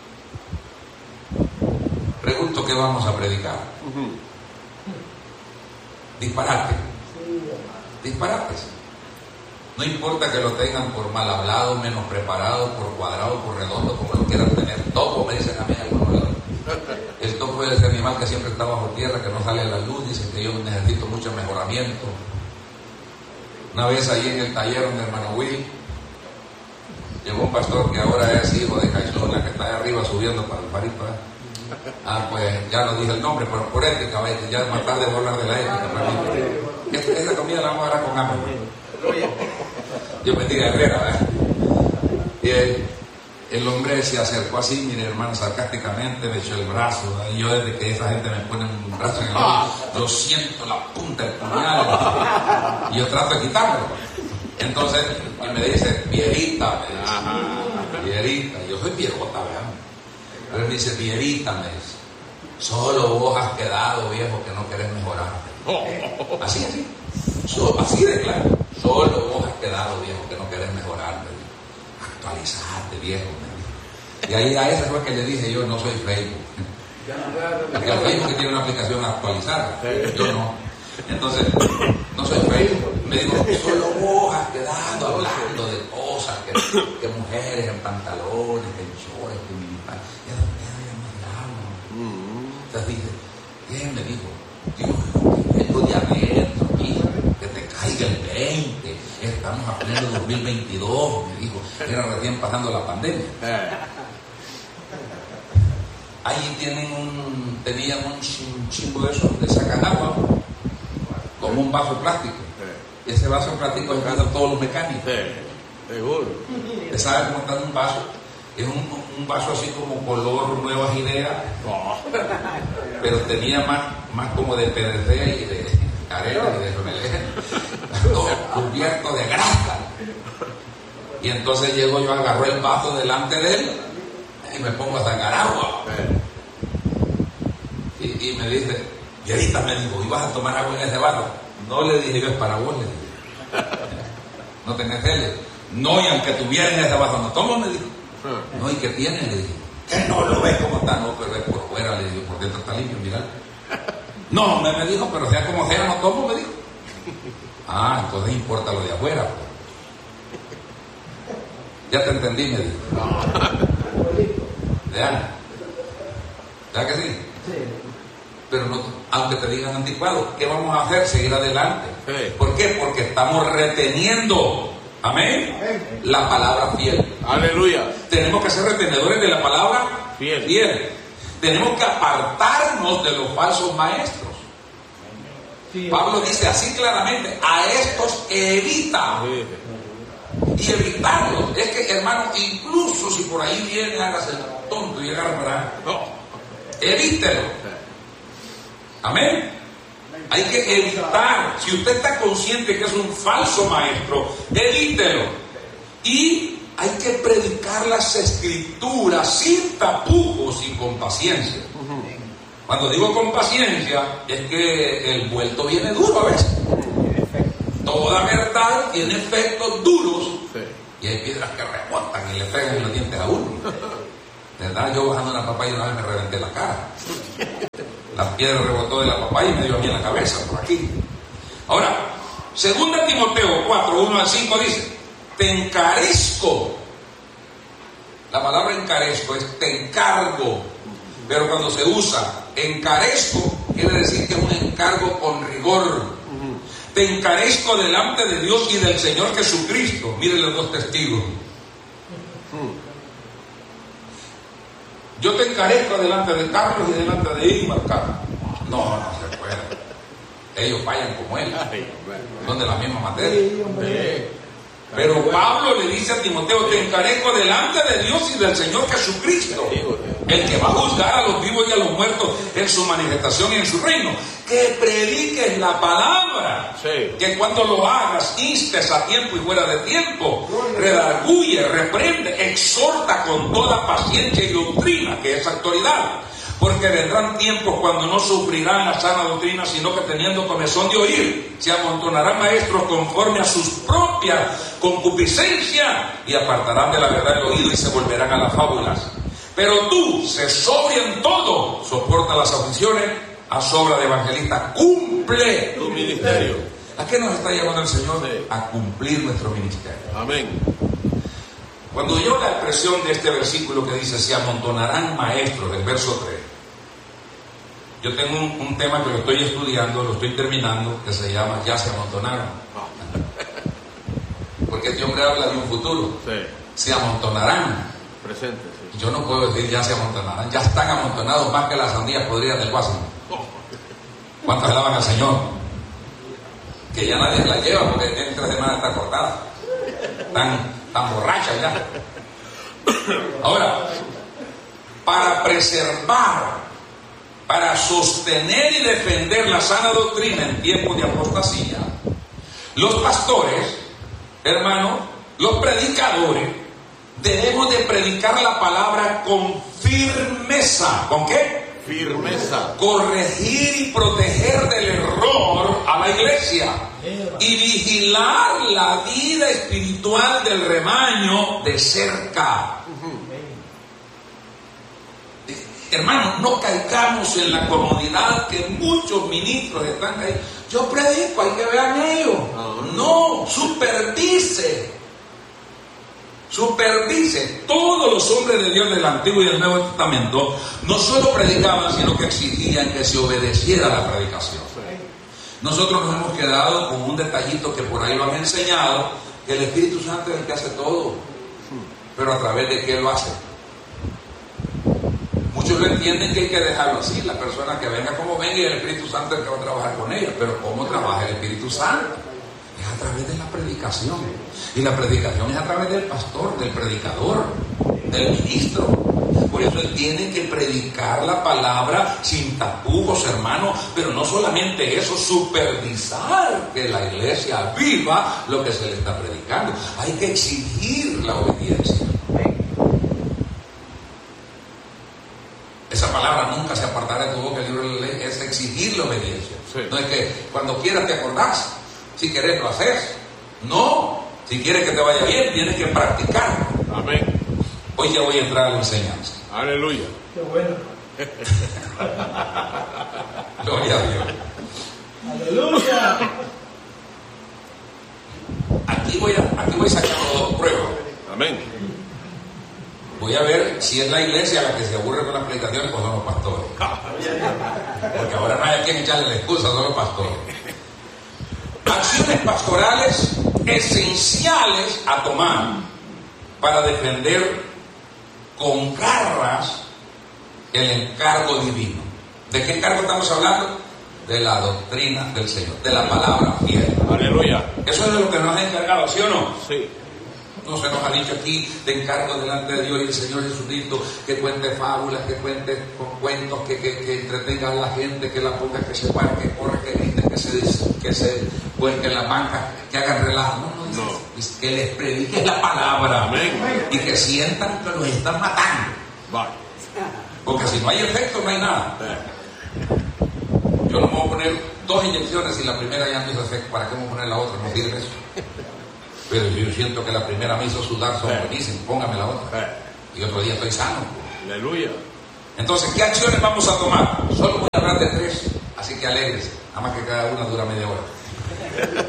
pregunto, ¿qué vamos a predicar? Uh-huh. Disparate. Disparates. No importa que lo tengan por mal hablado, menos preparado, por cuadrado, por redondo, como lo quieran tener. Topo, me dicen a mí algunos. El topo es ese animal que siempre está bajo tierra, que no sale a la luz. Dicen que yo necesito mucho mejoramiento. Una vez ahí en el taller donde hermano Will, llegó un pastor que ahora es hijo de Caixona, que está ahí arriba subiendo para el Paripa. Ah, pues ya no dije el nombre, pero por ética, ya más tarde voy a hablar de la ética. Esta, esta comida la vamos a dar con hambre. Yo me diga Herrera, ¿verdad? Y el, el hombre se acercó así, mire hermano, sarcásticamente, me echó el brazo, ¿verdad? Y yo desde que esa gente me pone un brazo en el ojo, yo siento la punta del puñal y yo trato de quitarlo. Entonces, y me dice, Pierita, me dice, Pierita, yo soy viejota, ¿verdad? Pero él me dice, Pierita, me dice, solo vos has quedado, viejo, que no querés mejorar. Así, así, so, así de claro. Solo vos has quedado, viejo, que no querés mejorar. Actualizarte, viejo. Y ahí a esa fue que le dije yo, no soy Facebook. Porque el Facebook tiene una aplicación actualizada, yo no. Entonces, no soy Facebook. Me dijo, solo vos has quedado hablando de cosas, que, que mujeres en pantalones, que en shorts, que militares. Ya no me hablamos. Entonces dije, ¿quién me dijo? Dios, esto de adentro, hijo, que te caiga el veinte. Estamos a pleno dos mil veintidós, me dijo. Era recién pasando la pandemia. Ahí tienen un, tenían un chimbo de esos, de sacan agua, como un vaso plástico. Y ese vaso plástico es para todos los mecánicos. Seguro. ¿Usted sabe cómo está un vaso? Es un, un vaso así como color Nuevas Ideas, pero tenía más, más como de P V C y de arena y de remelé, todo cubierto de grasa. Y entonces llego yo, agarro el vaso delante de él y me pongo a sacar agua. Y, y me dice, y ahorita me dijo, ¿y vas a tomar agua en ese vaso? No, le dije yo, es para vos, le dije. No tenés tele. No, y aunque tuviera en ese vaso, no tomo, me dijo. No, ¿y qué tiene? Le dije, que no lo ves como está, no, pero es por fuera, le digo, por dentro está limpio, mira. No, me, me dijo, pero sea como sea, no tomo, me dijo. Ah, entonces importa lo de afuera, pues. Ya te entendí, me dijo. ¿Ya? ¿Ya que sí? Sí. Pero no, aunque te digan anticuado, ¿qué vamos a hacer? Seguir adelante. Sí. ¿Por qué? Porque estamos reteniendo, amén, amén, la palabra fiel. Aleluya. Tenemos que ser retenedores de la palabra fiel. fiel. Tenemos que apartarnos de los falsos maestros. Sí. Pablo dice así claramente, a estos evita. Sí. Y evitarlos. Es que, hermano, incluso si por ahí viene, hágase el tonto y agarra, no, evítelo. Amén. Hay que evitar. Si usted está consciente que es un falso maestro, evítelo. Y hay que predicar las escrituras sin tapujos y con paciencia. Cuando digo con paciencia, es que el vuelto viene duro a veces. Toda verdad tiene efectos duros. Y hay piedras que rebotan y le pegan en los dientes a uno. De verdad, yo bajando una papaya una vez me reventé la cara. La piedra rebotó de la papaya y me dio a mí en la cabeza, por aquí. Ahora, segunda Timoteo cuatro, uno al cinco dice: te encarezco. La palabra encarezco es te encargo, pero cuando se usa encarezco, quiere decir que es un encargo con rigor. Te encarezco delante de Dios y del Señor Jesucristo. Miren los dos testigos. Yo te encarezco delante de Carlos y delante de Igmar, Carlos. No, no se puede. Ellos vayan como él. Son de la misma materia. Pero Pablo le dice a Timoteo: te encarezco delante de Dios y del Señor Jesucristo, el que va a juzgar a los vivos y a los muertos en su manifestación y en su reino, que prediques la palabra, sí. Que cuando lo hagas instes a tiempo y fuera de tiempo, redarguye, reprende, exhorta con toda paciencia y doctrina, que es autoridad. Porque vendrán tiempos cuando no sufrirán la sana doctrina, sino que teniendo comezón de oír, se amontonarán maestros conforme a sus propias concupiscencias y apartarán de la verdad el oído y se volverán a las fábulas. Pero tú, sé sobrio en todo, soporta las aflicciones, haz obra de evangelista, cumple tu ministerio. ¿A qué nos está llamando el Señor? Sí. A cumplir nuestro ministerio. Amén. Cuando yo la expresión de este versículo que dice se amontonarán maestros, del verso tres, yo tengo un, un tema que lo estoy estudiando, lo estoy terminando, que se llama ya se amontonaron. Porque este hombre habla de un futuro. Sí. Se amontonarán. Presente, sí. Yo no puedo decir ya se amontonarán, ya están amontonados más que las sandías podridas del Guasimo. ¿Cuántos alaban al Señor? Que ya nadie la lleva porque en tres semanas está cortada. Están tan borracha ya. Ahora, para preservar, para sostener y defender la sana doctrina en tiempos de apostasía, los pastores, hermanos, los predicadores, debemos de predicar la palabra con firmeza. ¿Con qué? Firmeza. Corregir y proteger del error a la iglesia y vigilar la vida espiritual del rebaño de cerca. Hermanos, no caigamos en la comodidad que muchos ministros están ahí. Yo predico, hay que vean ellos. No, supervise. Supervise. Todos los hombres de Dios del Antiguo y del Nuevo Testamento no solo predicaban, sino que exigían que se obedeciera la predicación. Nosotros nos hemos quedado con un detallito que por ahí lo han enseñado, que el Espíritu Santo es el que hace todo, pero a través de qué lo hace. Muchos lo entienden que hay que dejarlo así, la persona que venga como venga y el Espíritu Santo es el que va a trabajar con ella. Pero ¿cómo trabaja el Espíritu Santo? Es a través de la predicación. Y la predicación es a través del pastor, del predicador, del ministro. Por eso él tiene que predicar la palabra sin tapujos, hermano. Pero no solamente eso, supervisar que la iglesia viva lo que se le está predicando. Hay que exigir la obediencia. Esa palabra nunca se apartará de tu boca, el libro de la ley, es exigir la obediencia. Sí. No es que cuando quieras te acordás, si querés lo haces. No, si quieres que te vaya bien, tienes que practicarlo. Amén. Hoy ya voy a entrar a la enseñanza. Aleluya. Qué bueno. Gloria a Dios. Aleluya. Aquí voy a, aquí voy sacando dos pruebas. Amén. Voy a ver si es la iglesia la que se aburre con las predicaciones o son los pastores. Porque ahora no hay a quien echarle la excusa, son los pastores. Acciones pastorales esenciales a tomar para defender con garras el encargo divino. ¿De qué encargo estamos hablando? De la doctrina del Señor, de la palabra fiel. Aleluya. Eso es de lo que nos ha encargado, ¿sí o no? Sí. No se nos ha dicho aquí, te encargo delante de Dios y el Señor Jesucristo, que cuente fábulas, que cuente cuentos, que, que, que entretenga a la gente, que la ponga, que se pare, que corra, que grite, que se, que se vuelque en la banca, que hagan relajo. No, no, no. Dice, que les predique la palabra. Amén. Y que sientan que los están matando. Vale. Porque si no hay efecto, no hay nada. Yo no me voy a poner dos inyecciones y la primera ya no hizo efecto. ¿Para qué me voy a poner la otra? No sirve eso. Pero yo siento que la primera me hizo sudar, son buenísimos, póngame la otra. Y otro día estoy sano. Aleluya. Entonces, ¿qué acciones vamos a tomar? Solo voy a hablar de tres, así que alegres, nada más que cada una dura media hora.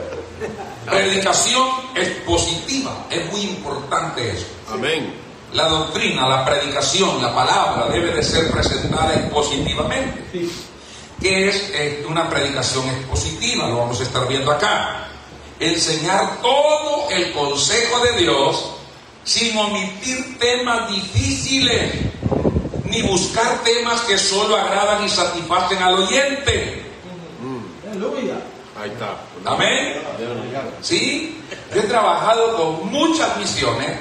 Predicación expositiva, es muy importante eso. Amén. La doctrina, la predicación, la palabra debe de ser presentada expositivamente. ¿Qué es eh, una predicación expositiva? Lo vamos a estar viendo acá. Enseñar todo el consejo de Dios sin omitir temas difíciles, ni buscar temas que solo agradan y satisfacen al oyente. Aleluya. Ahí está. Amén. Sí, yo he trabajado con muchas misiones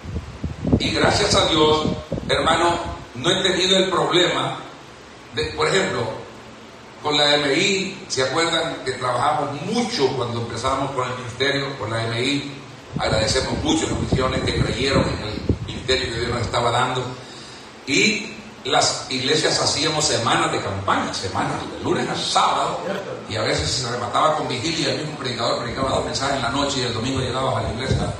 y gracias a Dios, hermano, no he tenido el problema de, por ejemplo, con la M I. ¿Se acuerdan que trabajamos mucho cuando empezábamos con el ministerio, con la M I? Agradecemos mucho a las misiones que creyeron en el ministerio que Dios nos estaba dando. Y las iglesias hacíamos semanas de campaña, semanas, de lunes a sábado, y a veces se remataba con vigilia. El mismo predicador predicaba dos mensajes en la noche y el domingo llegabas a la iglesia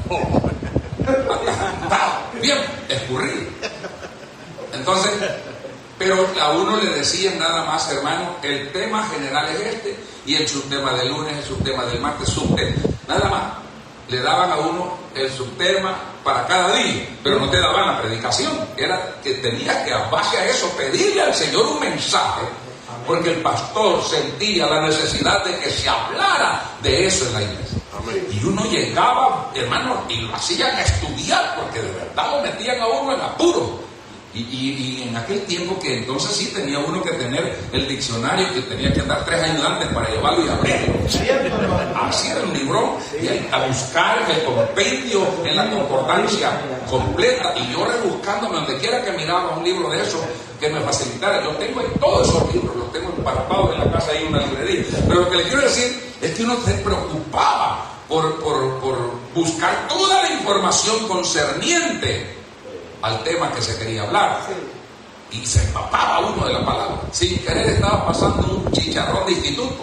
atajantado, bien escurrido. Entonces, pero a uno le decían nada más, hermano, el tema general es este, y el subtema del lunes, el subtema del martes, subtema, nada más. Le daban a uno el subtema para cada día, pero no te daban la predicación. Era que tenías que, a base a eso, pedirle al Señor un mensaje, porque el pastor sentía la necesidad de que se hablara de eso en la iglesia. Amén. Y uno llegaba, hermano, y lo hacían estudiar, porque de verdad lo metían a uno en apuro. Y, y, y en aquel tiempo que entonces sí tenía uno que tener el diccionario, que tenía que andar tres ayudantes para llevarlo y abrirlo. Así era un libro, y a buscar el compendio en la concordancia completa. Y yo rebuscándome donde quiera que miraba un libro de eso que me facilitara. Yo tengo todos esos libros, los tengo emparapados en la casa ahí en una librería. Pero lo que le quiero decir es que uno se preocupaba por, por, por buscar toda la información concerniente al tema que se quería hablar, y se empapaba uno de la palabra. Sin querer estaba pasando un chicharrón de instituto.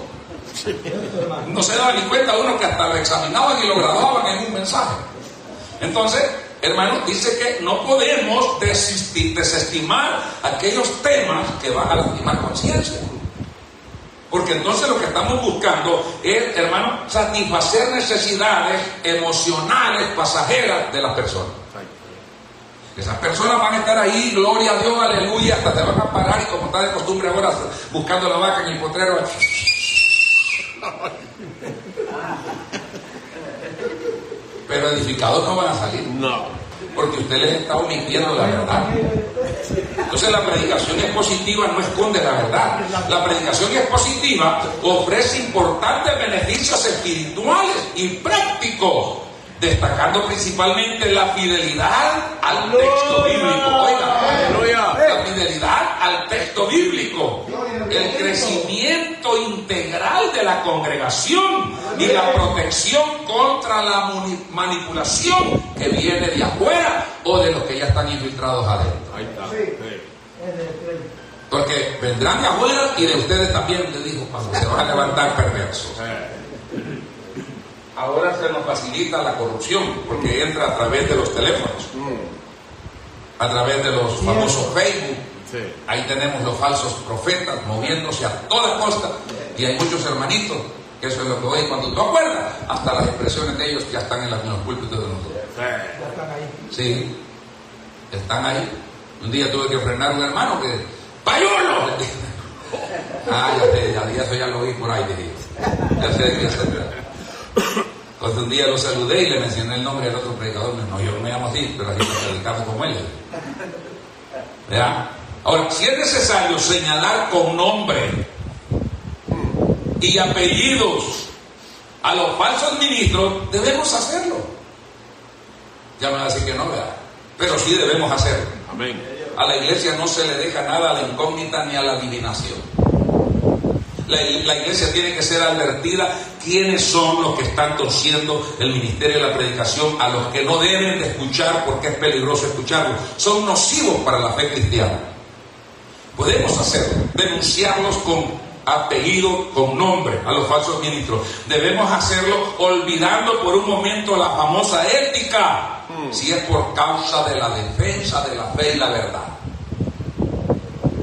No se daba ni cuenta uno que hasta lo examinaban y lo graduaban en un mensaje. Entonces, hermano, dice que no podemos desistir, desestimar aquellos temas que van a lastimar conciencia, porque entonces lo que estamos buscando es, hermano, satisfacer necesidades emocionales pasajeras de las personas. Esas personas van a estar ahí, gloria a Dios, aleluya, hasta te van a parar, y como está de costumbre ahora, buscando la vaca en el potrero. Pero edificados no van a salir. No. Porque usted les está omitiendo la verdad. Entonces la predicación expositiva no esconde la verdad. La predicación expositiva ofrece importantes beneficios espirituales y prácticos, destacando principalmente la fidelidad al texto bíblico. Oiga, la fidelidad al texto bíblico, el crecimiento integral de la congregación y la protección contra la manipulación que viene de afuera o de los que ya están infiltrados adentro. Ahí está. Porque vendrán de afuera y de ustedes también, le digo, cuando se van a levantar perversos. Ahora se nos facilita la corrupción porque entra a través de los teléfonos, a través de los famosos Facebook. Ahí tenemos los falsos profetas moviéndose a toda costa, y hay muchos hermanitos que eso es lo que oyen cuando tú acuerdas, hasta las expresiones de ellos ya están en, la, en los púlpitos de nosotros. Sí, están ahí. Un día tuve que frenar a un hermano que ¡payulo! Ah, ya sé, ya, ya, eso ya lo oí por ahí, dije. Ya sé de qué se trata. Entonces un día lo saludé y le mencioné el nombre del otro predicador. No, yo no me llamo así, pero así me predicamos como él. ¿Verdad? Ahora, si es necesario señalar con nombre y apellidos a los falsos ministros, debemos hacerlo. Ya me van a decir que no, ¿verdad? Pero sí debemos hacerlo. Amén. A la iglesia no se le deja nada a la incógnita ni a la adivinación. La, la iglesia tiene que ser advertida quiénes son los que están torciendo el ministerio de la predicación, a los que no deben de escuchar porque es peligroso escucharlos. Son nocivos para la fe cristiana. Podemos hacerlo, denunciarlos con apellido, con nombre a los falsos ministros. Debemos hacerlo olvidando por un momento la famosa ética, si es por causa de la defensa de la fe y la verdad.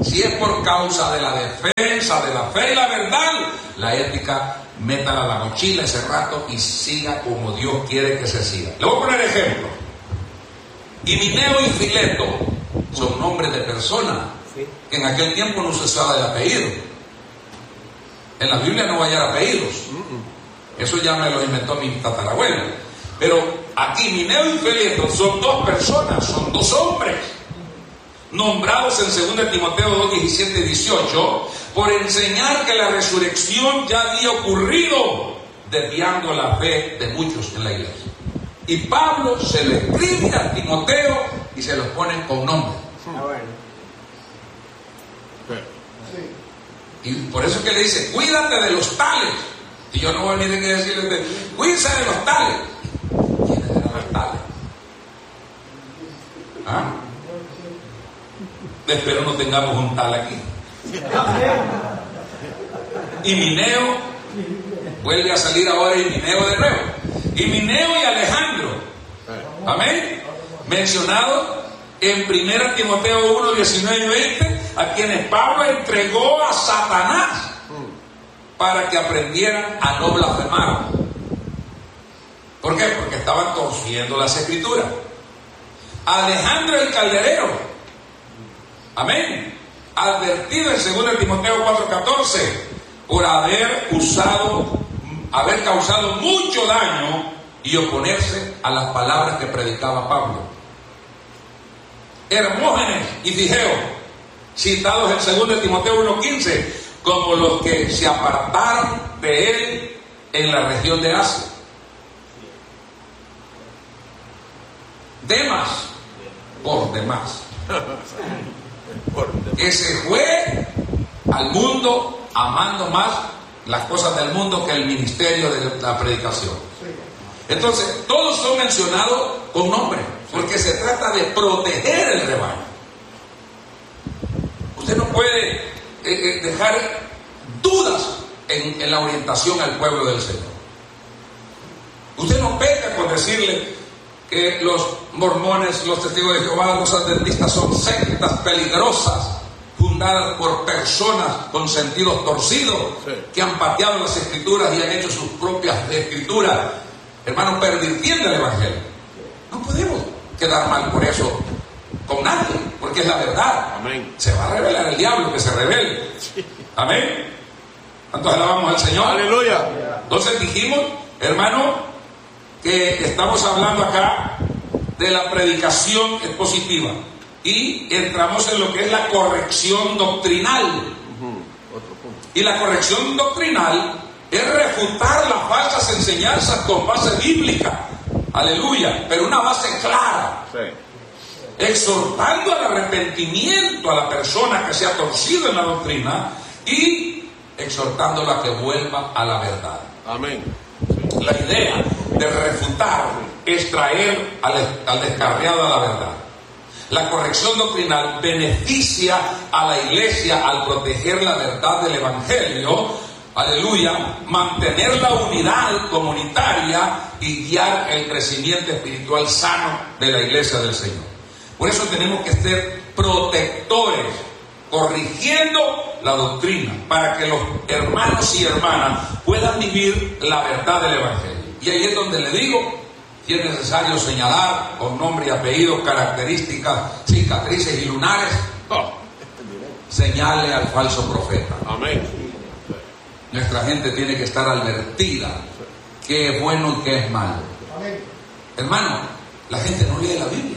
Si es por causa de la defensa de la fe y la verdad, la ética, métala a la mochila ese rato y siga como Dios quiere que se siga. Le voy a poner ejemplo. Himeneo y Fileto son nombres de personas que en aquel tiempo no se usaba el apellido. En la Biblia no va a hallar apellidos. Eso ya me lo inventó mi tatarabuela. Pero aquí Himeneo y Fileto son dos personas, son dos hombres, nombrados en segunda Timoteo dos, diecisiete y dieciocho, por enseñar que la resurrección ya había ocurrido, desviando la fe de muchos en la iglesia. Y Pablo se lo escribe a Timoteo y se los pone con nombre. Ah, bueno. Y por eso es que le dice, cuídate de los tales. Y yo no voy a venir a decirles, cuídense de los tales. ¿Quiénes eran los tales? ¿Ah? Espero no tengamos un tal aquí. Himeneo, vuelve a salir ahora Himeneo de nuevo. Himeneo y Alejandro, amén, mencionado en primera Timoteo uno, diecinueve y veinte, a quienes Pablo entregó a Satanás para que aprendieran a no blasfemar. ¿Por qué? Porque estaban torciendo las escrituras. Alejandro el calderero, amén, advertido en segunda Timoteo cuatro, catorce, por haber usado haber causado mucho daño y oponerse a las palabras que predicaba Pablo. Hermógenes y Figeo, citados en segunda Timoteo uno, quince, como los que se apartaron de él en la región de Asia. Demas, por demás, que se fue al mundo amando más las cosas del mundo que el ministerio de la predicación. Entonces, todos son mencionados con nombre, porque se trata de proteger el rebaño. Usted no puede eh, eh, dejar dudas en, en la orientación al pueblo del Señor. Usted no peca con decirle que los mormones, los testigos de Jehová, los adventistas son sectas peligrosas, fundadas por personas con sentidos torcidos, sí, que han pateado las escrituras y han hecho sus propias escrituras, hermanos, pervirtiendo el evangelio. No podemos quedar mal por eso con nadie, porque es la verdad. Amén. Se va a revelar el diablo, que se revele. Amén. ¿Cuántos alabamos al Señor? Aleluya. Entonces dijimos, hermano, que estamos hablando acá de la predicación expositiva. Y entramos en lo que es la corrección doctrinal. Uh-huh. Otro punto. Y la corrección doctrinal es refutar las falsas enseñanzas con base bíblica. Aleluya. Pero una base clara. Sí. Exhortando al arrepentimiento a la persona que se ha torcido en la doctrina y exhortándola a que vuelva a la verdad. Amén. Sí. La idea de refutar es traer al, al descarriado a la verdad. La corrección doctrinal beneficia a la iglesia al proteger la verdad del evangelio, aleluya, mantener la unidad comunitaria y guiar el crecimiento espiritual sano de la iglesia del Señor. Por eso tenemos que ser protectores, corrigiendo la doctrina, para que los hermanos y hermanas puedan vivir la verdad del evangelio. Y ahí es donde le digo, si es necesario señalar con nombre y apellido, características, cicatrices y lunares, oh, señale al falso profeta. Amén. Nuestra gente tiene que estar advertida qué es bueno y qué es malo. Amén. Hermano, la gente no lee la Biblia.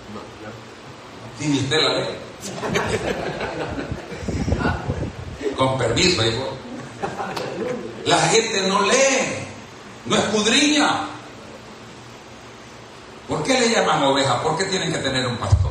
Ni usted la lee. Con permiso, hijo. La gente no lee, no escudriña. ¿Por qué le llaman oveja? ¿Por qué tienen que tener un pastor?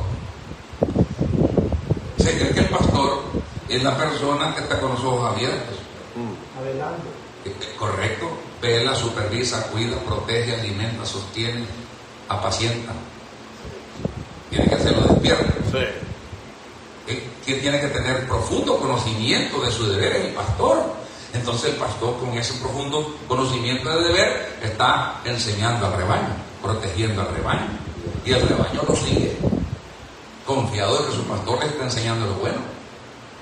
Se cree que el pastor es la persona que está con los ojos abiertos. Adelante. Correcto. Vela, supervisa, cuida, protege, alimenta, sostiene, apacienta. Tiene que hacerlo despierto. Sí. Que tiene que tener profundo conocimiento de su deber, el pastor. Entonces el pastor, con ese profundo conocimiento de deber, está enseñando al rebaño, protegiendo al rebaño, y el rebaño lo sigue, confiado de que su pastor le está enseñando lo bueno.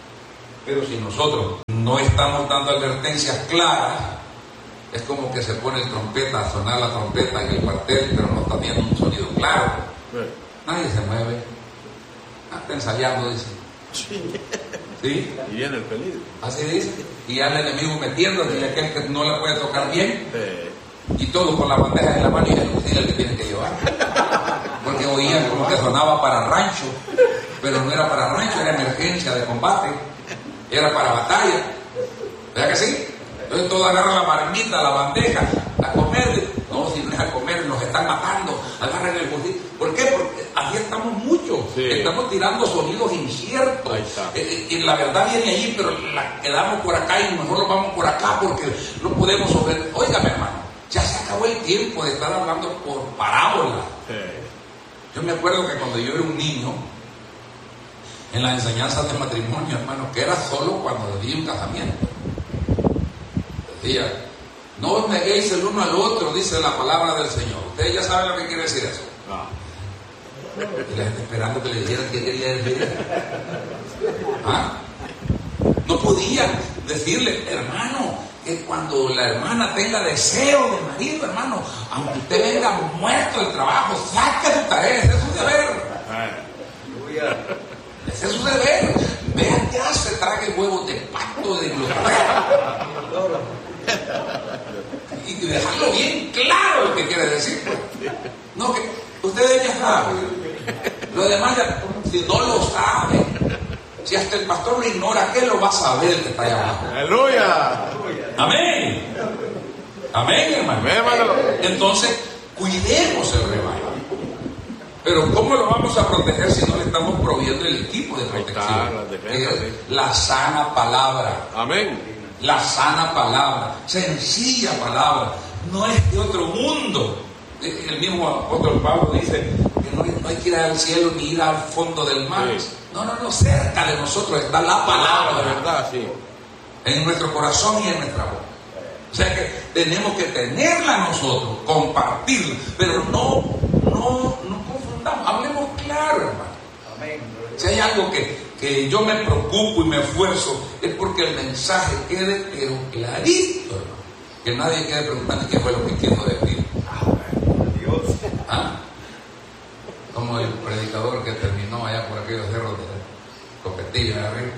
Pero si nosotros no estamos dando advertencias claras, es como que se pone el trompeta a sonar la trompeta en el cuartel, pero no está teniendo un sonido claro. Sí. Nadie se mueve. Está ensayando, dice. Sí. ¿Sí? Y viene el peligro. Así dice. Y al enemigo metiéndole, y aquel que no le puede tocar bien. Sí. Y todo con la bandeja en la mano y es el que tiene que llevar. Porque oían como que sonaba para rancho, pero no era para rancho, era emergencia de combate, era para batalla. ¿Verdad que sí? Entonces todos agarran la marmita, la bandeja, a comer. No, si no es a comer, nos están matando. Agarran el bolsillo. ¿Por qué? Porque aquí estamos muchos. Sí. Estamos tirando sonidos inciertos. Ahí está. Eh, y la verdad viene allí, pero la quedamos por acá y mejor lo vamos por acá porque no podemos sobre. Óigame, hermano, ya se acabó el tiempo de estar hablando por parábola. Sí. Yo me acuerdo que cuando yo era un niño, en las enseñanzas de matrimonio, hermano, que era solo cuando di un casamiento. Decía, no os neguéis el uno al otro, dice la palabra del Señor. Ustedes ya saben lo que quiere decir eso. Ah. Y la gente esperando que le dijeran qué quería decir eso. ¿Ah? No podían decirle, hermano, que cuando la hermana tenga deseo de marido, hermano, aunque usted venga muerto del trabajo, saque su tarea, ese es su deber. Ese es su deber. Vean qué hace, trague huevos de pato, de glutamato. Y dejarlo bien claro lo que quiere decir. No, que ustedes ya saben. Lo demás ya, si no lo saben, si hasta el pastor lo ignora, ¿qué lo va a saber el que está allá abajo? ¡Aleluya! Amén. Amén, hermano. Amén, hermano. Entonces, cuidemos el rebaño. Pero ¿cómo lo vamos a proteger si no le estamos proviendo el equipo de protección? Defensa, es la sana palabra. Amén. La sana palabra, sencilla palabra, no es de otro mundo. El mismo apóstol Pablo dice que no, no hay que ir al cielo ni ir al fondo del mar. Sí. No, no, no, cerca de nosotros está la palabra. La verdad, sí. En nuestro corazón y en nuestra boca. O sea que tenemos que tenerla nosotros, compartirla, pero no, no, no confundamos, hablemos claro, hermano. Amén. Si hay algo que, que yo me preocupo y me esfuerzo, es porque el mensaje quede pero clarito, hermano. Que nadie quede preguntando qué fue lo que quiero decir. Dios. ¿Ah? Como el predicador que terminó allá por aquellos cerros de Copetillo, de arriba.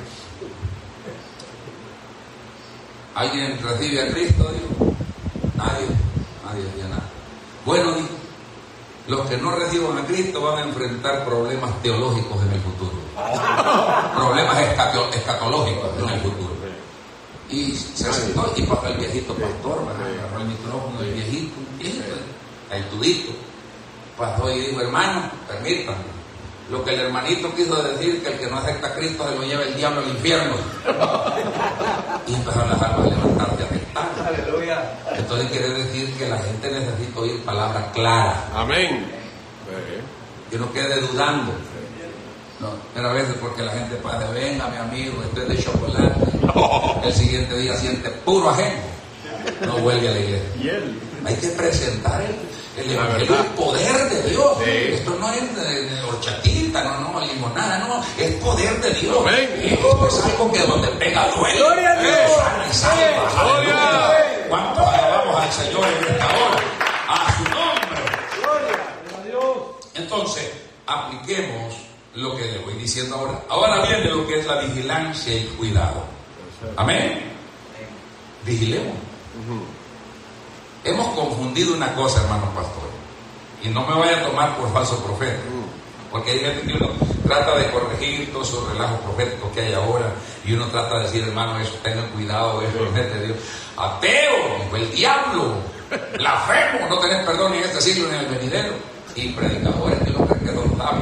¿Alguien recibe a Cristo? Digo. Nadie, nadie decía nada. Bueno, digo, los que no reciban a Cristo van a enfrentar problemas teológicos en el futuro. Problemas escato, escatológicos en el futuro. Y se sentó y pasó el viejito pastor, agarró el micrófono, el viejito, viejito, el tudito. Pasó y dijo, hermano, permítanme. Lo que el hermanito quiso decir, que el que no acepta a Cristo se lo lleva el diablo al infierno. Y empezaron las almas a levantarse a aceptar. Aleluya. Entonces quiere decir que la gente necesita oír palabras claras. Amén. Que no quede dudando. No, pero a veces porque la gente pasa, venga mi amigo, este es de chocolate. El siguiente día siente puro ajeno. No vuelve a la iglesia. ¿Y él? Hay que presentar el, el evangelio, el poder de Dios. Sí. Esto no es de, de horchatita, no, no, limonada, no, es poder de Dios. Esto es algo que donde pega duele. Gloria a Dios. Sana y salva. Aleluya. ¿Cuántos alabamos al Señor en esta hora? A su nombre. Gloria a Dios. Entonces, apliquemos lo que le voy diciendo ahora. Ahora viene lo que es la vigilancia y cuidado. Amén. Vigilemos. Uh-huh. Hemos confundido una cosa, hermanos pastores, y no me vaya a tomar por falso profeta, porque hay gente que uno trata de corregir todos esos relajos proféticos que hay ahora, y uno trata de decir, hermano, eso, tengan cuidado, eso es de Dios. Ateo, el diablo, blasfemo, no tenés perdón ni en este siglo ni en el venidero, y predicadores que lo creen que son sabios.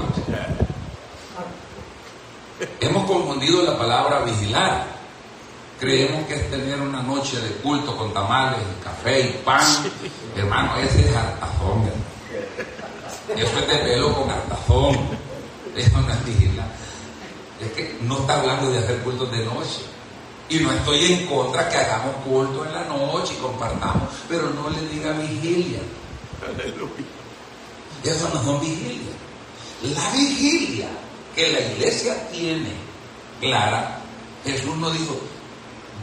Hemos confundido la palabra vigilar. Creemos que es tener una noche de culto con tamales, café y pan. Sí. Hermano, ese es hartazón. Eso es de velo con hartazón. Eso no es vigilar. Es que no está hablando de hacer cultos de noche. Y no estoy en contra que hagamos culto en la noche y compartamos, pero no le diga vigilia. Aleluya. Eso no son vigilias. La vigilia que la iglesia tiene clara Jesús no dijo,